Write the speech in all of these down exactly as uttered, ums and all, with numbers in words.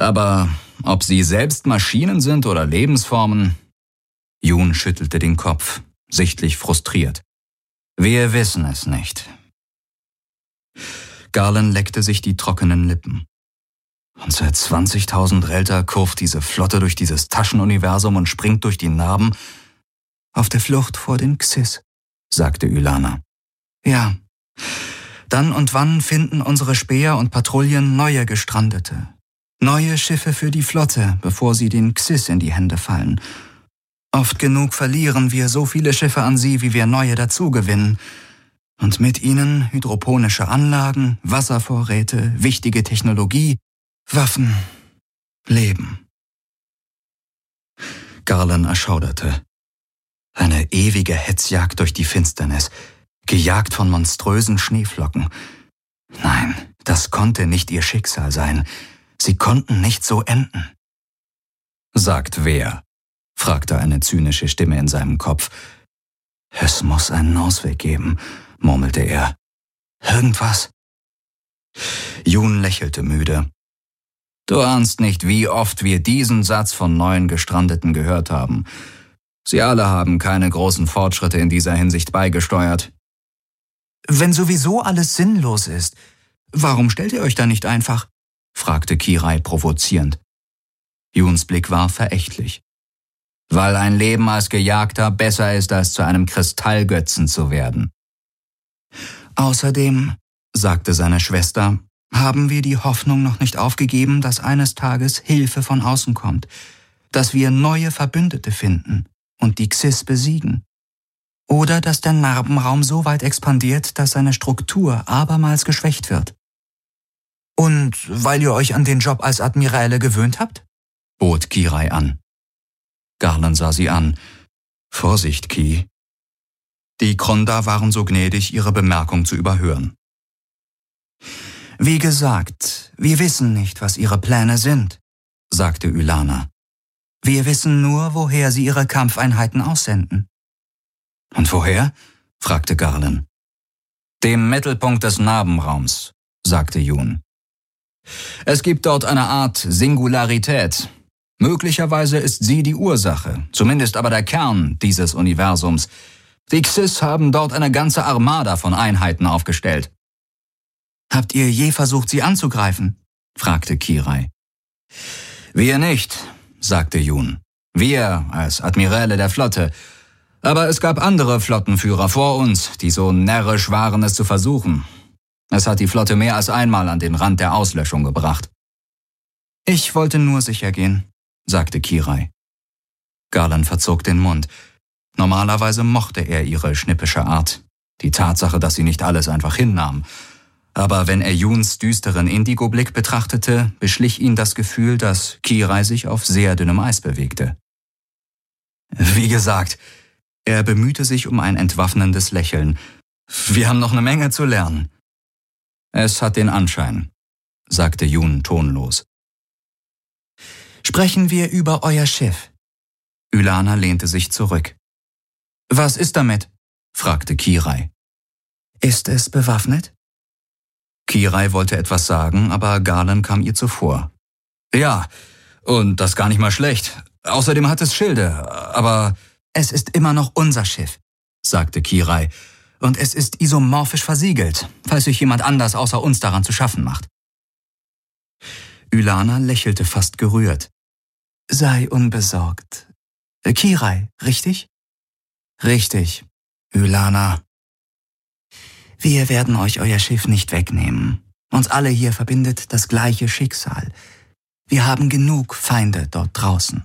Aber ob sie selbst Maschinen sind oder Lebensformen? Jun schüttelte den Kopf, sichtlich frustriert. Wir wissen es nicht. Garland leckte sich die trockenen Lippen. Und seit zwanzigtausend Relta kurft diese Flotte durch dieses Taschenuniversum und springt durch die Narben auf der Flucht vor den Xyz, sagte Ylana. Ja, dann und wann finden unsere Späher und Patrouillen neue Gestrandete. Neue Schiffe für die Flotte, bevor sie den Xyz in die Hände fallen. Oft genug verlieren wir so viele Schiffe an sie, wie wir neue dazugewinnen. Und mit ihnen hydroponische Anlagen, Wasservorräte, wichtige Technologie, Waffen, Leben. Garland erschauderte. Eine ewige Hetzjagd durch die Finsternis, gejagt von monströsen Schneeflocken. Nein, das konnte nicht ihr Schicksal sein. Sie konnten nicht so enden. Sagt wer? Fragte eine zynische Stimme in seinem Kopf. Es muss einen Ausweg geben, murmelte er. Irgendwas? Jun lächelte müde. Du ahnst nicht, wie oft wir diesen Satz von neuen Gestrandeten gehört haben. Sie alle haben keine großen Fortschritte in dieser Hinsicht beigesteuert. Wenn sowieso alles sinnlos ist, warum stellt ihr euch da nicht einfach? Fragte Kirai provozierend. Juns Blick war verächtlich. Weil ein Leben als Gejagter besser ist, als zu einem Kristallgötzen zu werden. Außerdem, sagte seine Schwester, haben wir die Hoffnung noch nicht aufgegeben, dass eines Tages Hilfe von außen kommt, dass wir neue Verbündete finden und die Xyz besiegen. Oder dass der Narbenraum so weit expandiert, dass seine Struktur abermals geschwächt wird. Und weil ihr euch an den Job als Admiräle gewöhnt habt? Bot Kirai an. Garland sah sie an. Vorsicht, Ki. Die Kronda waren so gnädig, ihre Bemerkung zu überhören. Wie gesagt, wir wissen nicht, was ihre Pläne sind, sagte Ylana. Wir wissen nur, woher sie ihre Kampfeinheiten aussenden. Und woher? Fragte Garland. Dem Mittelpunkt des Narbenraums, sagte Jun. Es gibt dort eine Art Singularität. Möglicherweise ist sie die Ursache, zumindest aber der Kern dieses Universums. Die Xyz haben dort eine ganze Armada von Einheiten aufgestellt. Habt ihr je versucht, sie anzugreifen? Fragte Kirai. Wir nicht, sagte Jun. Wir als Admiräle der Flotte. Aber es gab andere Flottenführer vor uns, die so närrisch waren, es zu versuchen. Es hat die Flotte mehr als einmal an den Rand der Auslöschung gebracht. Ich wollte nur sicher gehen, sagte Kirai. Garland verzog den Mund. Normalerweise mochte er ihre schnippische Art, die Tatsache, dass sie nicht alles einfach hinnahm. Aber wenn er Juns düsteren Indigo-Blick betrachtete, beschlich ihn das Gefühl, dass Kirai sich auf sehr dünnem Eis bewegte. Wie gesagt, er bemühte sich um ein entwaffnendes Lächeln. Wir haben noch eine Menge zu lernen. Es hat den Anschein, sagte Jun tonlos. Sprechen wir über euer Schiff. Ylana lehnte sich zurück. Was ist damit? Fragte Kirai. Ist es bewaffnet? Kirai wollte etwas sagen, aber Garland kam ihr zuvor. Ja, und das gar nicht mal schlecht. Außerdem hat es Schilde, aber... Es ist immer noch unser Schiff, sagte Kirai. Und es ist isomorphisch versiegelt, falls sich jemand anders außer uns daran zu schaffen macht. Ylana lächelte fast gerührt. Sei unbesorgt. Kirai, richtig? Richtig, Ylana. Wir werden euch euer Schiff nicht wegnehmen. Uns alle hier verbindet das gleiche Schicksal. Wir haben genug Feinde dort draußen.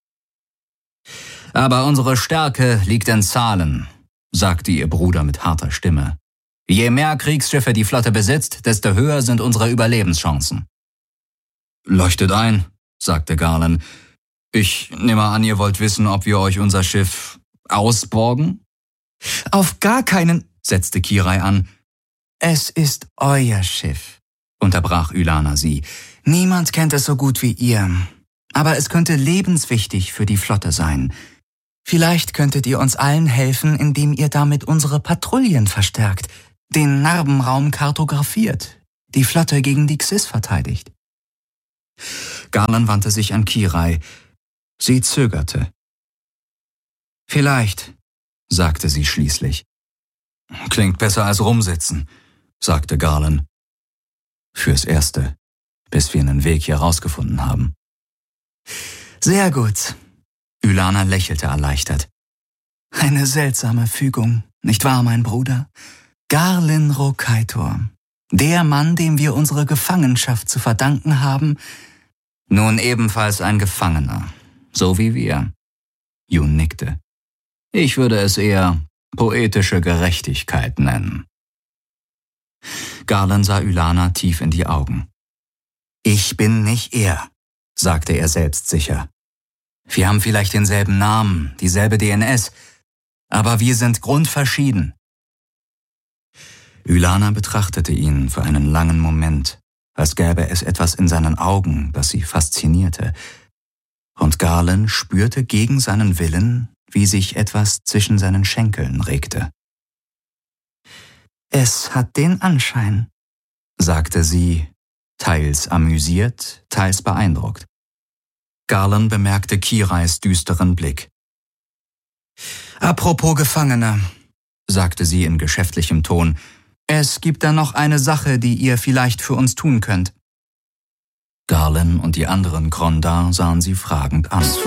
Aber unsere Stärke liegt in Zahlen, sagte ihr Bruder mit harter Stimme. Je mehr Kriegsschiffe die Flotte besitzt, desto höher sind unsere Überlebenschancen. Leuchtet ein, sagte Garland. Ich nehme an, ihr wollt wissen, ob wir euch unser Schiff ausborgen? Auf gar keinen, setzte Kirai an. Es ist euer Schiff, unterbrach Ylana sie. Niemand kennt es so gut wie ihr. Aber es könnte lebenswichtig für die Flotte sein. Vielleicht könntet ihr uns allen helfen, indem ihr damit unsere Patrouillen verstärkt, den Narbenraum kartografiert, die Flotte gegen die Xyz verteidigt. Garland wandte sich an Kirai. Sie zögerte. »Vielleicht«, sagte sie schließlich. »Klingt besser als rumsitzen«, sagte Garland. »Fürs Erste, bis wir einen Weg hier rausgefunden haben.« »Sehr gut«, Ylana lächelte erleichtert. »Eine seltsame Fügung, nicht wahr, mein Bruder? Garlin Rokaitor, der Mann, dem wir unsere Gefangenschaft zu verdanken haben, nun ebenfalls ein Gefangener, so wie wir.« Jun nickte. »Ich würde es eher poetische Gerechtigkeit nennen.« Garland sah Ylana tief in die Augen. »Ich bin nicht er«, sagte er selbstsicher. »Wir haben vielleicht denselben Namen, dieselbe D N S, aber wir sind grundverschieden.« Ylana betrachtete ihn für einen langen Moment, als gäbe es etwas in seinen Augen, das sie faszinierte. Und Garland spürte gegen seinen Willen, wie sich etwas zwischen seinen Schenkeln regte. »Es hat den Anschein«, sagte sie, teils amüsiert, teils beeindruckt. Garland bemerkte Kirais düsteren Blick. »Apropos Gefangene«, sagte sie in geschäftlichem Ton, »es gibt da noch eine Sache, die ihr vielleicht für uns tun könnt.« Garland und die anderen Grondar sahen sie fragend an.